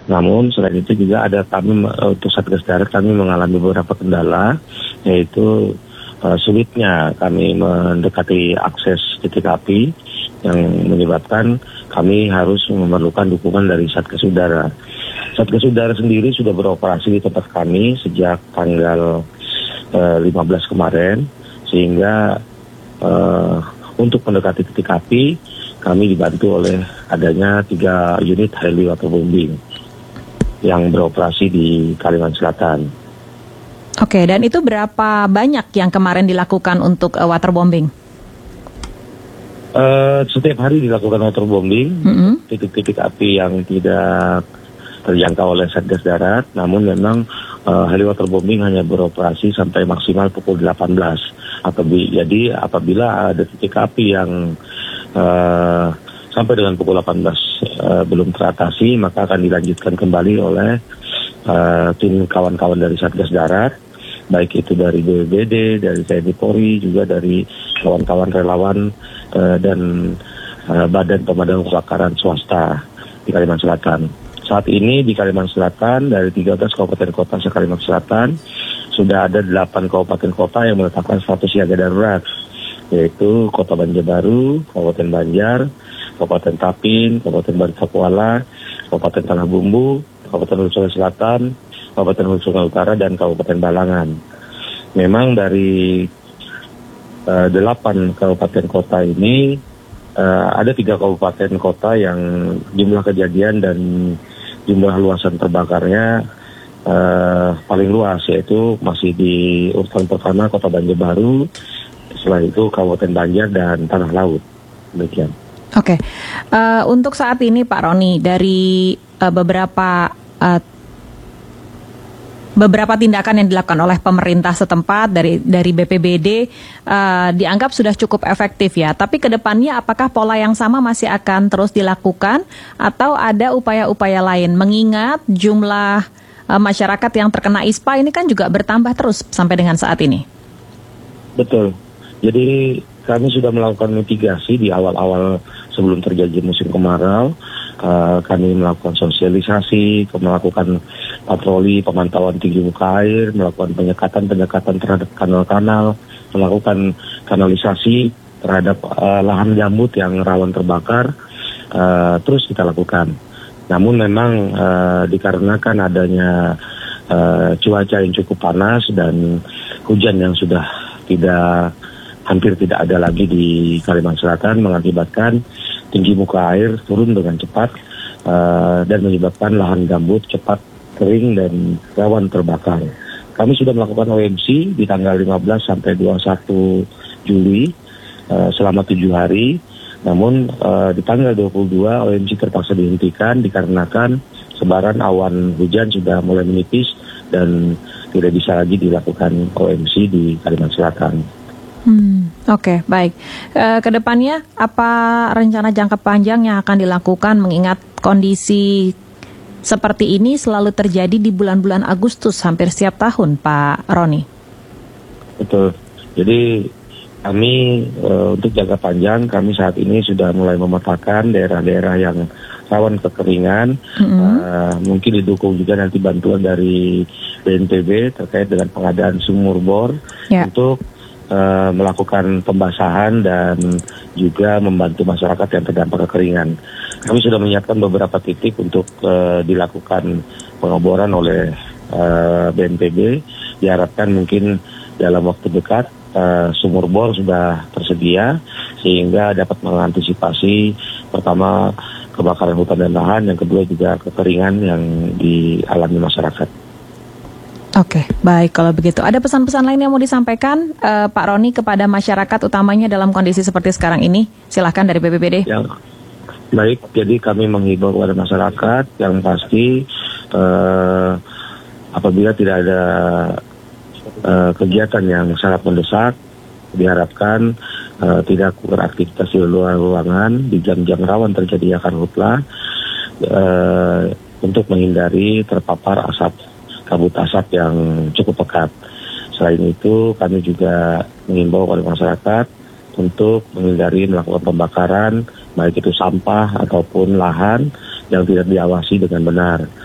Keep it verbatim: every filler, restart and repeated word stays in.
Namun selain itu juga ada kami untuk Satgas Darat kami mengalami beberapa kendala, yaitu uh, sulitnya kami mendekati akses titik api yang menyebabkan kami harus memerlukan dukungan dari Satgas Udara. Satgas Udara sendiri sudah beroperasi di tempat kami sejak tanggal uh, lima belas kemarin, sehingga uh, untuk mendekati titik api kami dibantu oleh adanya tiga unit heli waterbombing yang beroperasi di Kalimantan Selatan. Oke, dan itu berapa banyak yang kemarin dilakukan untuk uh, waterbombing? Uh, setiap hari dilakukan waterbombing, mm-hmm. titik-titik api yang tidak terjangkau oleh Satgas Darat, namun memang uh, heli waterbombing hanya beroperasi sampai maksimal pukul delapan belas. Atau, jadi apabila ada titik api yang uh, sampai dengan pukul delapan belas uh, belum teratasi, maka akan dilanjutkan kembali oleh uh, tim kawan-kawan dari Satgas Darat, baik itu dari B P B D, dari T N I Polri, juga dari kawan-kawan relawan uh, dan uh, Badan Pemadam Kebakaran swasta di Kalimantan Selatan. Saat ini di Kalimantan Selatan, dari tiga belas kabupaten kota se-Kalimantan Selatan, sudah ada delapan kabupaten kota yang menetapkan status siaga darurat, yaitu Kota Banjarbaru, Kabupaten Banjar, Kabupaten Tapin, Kabupaten Balikpapan, Kabupaten Tanah Bumbu, Kabupaten Hulu Sungai Selatan, Kabupaten Hulu Sungai Utara, dan Kabupaten Balangan. Memang dari uh, delapan kabupaten kota ini, uh, ada tiga kabupaten kota yang jumlah kejadian dan jumlah luasan terbakarnya uh, paling luas, yaitu masih di urutan pertama Kota Banjarbaru, setelah itu Kabupaten Banjar dan Tanah Laut. Demikian. Oke, okay. uh, untuk saat ini Pak Roni, dari uh, beberapa uh, beberapa tindakan yang dilakukan oleh pemerintah setempat dari dari B P B D uh, dianggap sudah cukup efektif ya. Tapi ke depannya apakah pola yang sama masih akan terus dilakukan atau ada upaya-upaya lain? Mengingat jumlah uh, masyarakat yang terkena I S P A ini kan juga bertambah terus sampai dengan saat ini. Betul. Jadi kami sudah melakukan mitigasi di awal-awal sebelum terjadi musim kemarau. Uh, kami melakukan sosialisasi, melakukan patroli, pemantauan tinggi muka air, melakukan penyekatan-penyekatan terhadap kanal-kanal, melakukan kanalisasi terhadap uh, lahan gambut yang rawan terbakar, uh, terus kita lakukan. Namun memang uh, dikarenakan adanya uh, cuaca yang cukup panas dan hujan yang sudah tidak hampir tidak ada lagi di Kalimantan Selatan, mengakibatkan tinggi muka air turun dengan cepat uh, dan menyebabkan lahan gambut cepat kering dan rawan terbakar. Kami sudah melakukan O M C di tanggal lima belas sampai dua puluh satu Juli uh, selama tujuh hari. Namun uh, di tanggal dua puluh dua O M C terpaksa dihentikan dikarenakan sebaran awan hujan sudah mulai menipis dan tidak bisa lagi dilakukan O M C di Kalimantan Selatan. Hmm, Oke, okay, baik. E, kedepannya apa rencana jangka panjang yang akan dilakukan mengingat kondisi seperti ini selalu terjadi di bulan-bulan Agustus hampir setiap tahun, Pak Roni? Betul. Jadi kami e, untuk jangka panjang kami saat ini sudah mulai memetakan daerah-daerah yang rawan kekeringan. Mm-hmm. E, mungkin didukung juga nanti bantuan dari B N P B terkait dengan pengadaan sumur bor yeah. untuk Uh, melakukan pembasahan dan juga membantu masyarakat yang terdampak kekeringan. Kami sudah menyiapkan beberapa titik untuk uh, dilakukan pengeboran oleh uh, B N P B. Diharapkan mungkin dalam waktu dekat uh, sumur bor sudah tersedia sehingga dapat mengantisipasi pertama kebakaran hutan dan lahan, yang kedua juga kekeringan yang dialami masyarakat. Oke, baik kalau begitu. Ada pesan-pesan lain yang mau disampaikan uh, Pak Roni kepada masyarakat utamanya dalam kondisi seperti sekarang ini? Silahkan dari B P B D. Ya, baik, jadi kami menghimbau kepada masyarakat yang pasti uh, apabila tidak ada uh, kegiatan yang sangat mendesak, diharapkan uh, tidak beraktivitas di luar ruangan di jam-jam rawan terjadi karhutlah uh, untuk menghindari terpapar asap kabut asap yang cukup pekat. Selain itu, kami juga mengimbau kepada masyarakat untuk menghindari melakukan pembakaran, baik itu sampah ataupun lahan yang tidak diawasi dengan benar.